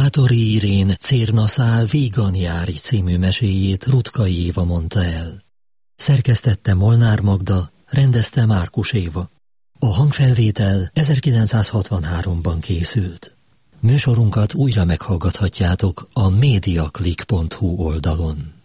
Bátori Irén Cérnaszál Vígan jári című meséjét Rutkai Éva mondta el. Szerkesztette Molnár Magda, rendezte Márkus Éva. A hangfelvétel 1963-ban készült. Műsorunkat újra meghallgathatjátok a mediaclick.hu oldalon.